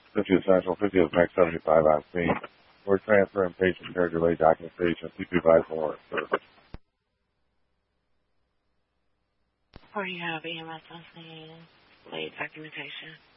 50 Essential, 50th Max 75 on scene. We're transferring patient care delay documentation. Please be advised more service. Or you have EMS on scene, late documentation.